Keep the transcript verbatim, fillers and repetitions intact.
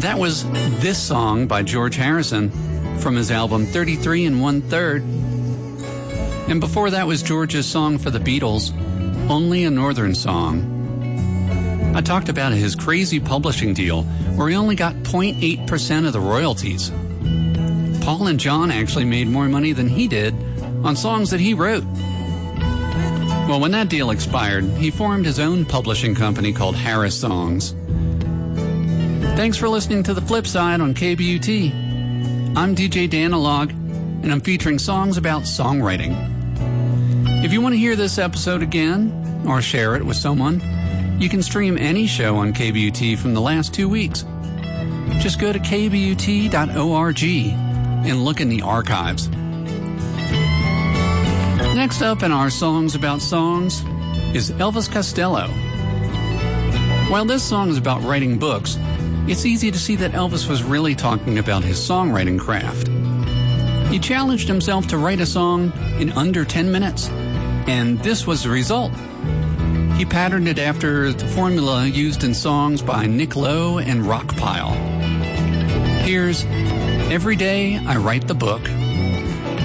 That was This Song by George Harrison from his album thirty-three and one third. And before that was George's song for the Beatles, Only a Northern Song. I talked about his crazy publishing deal where he only got zero point eight percent of the royalties. Paul and John actually made more money than he did on songs that he wrote. Well, when that deal expired, he formed his own publishing company called Harris Songs. Thanks for listening to The Flip Side on K B U T. I'm D J Danilog, and I'm featuring songs about songwriting. If you want to hear this episode again, or share it with someone, you can stream any show on K B U T from the last two weeks. Just go to k b u t dot org and look in the archives. Next up in our Songs About Songs is Elvis Costello. While this song is about writing books, it's easy to see that Elvis was really talking about his songwriting craft. He challenged himself to write a song in under ten minutes, and this was the result. He patterned it after the formula used in songs by Nick Lowe and Rockpile. Here's Every Day I Write the Book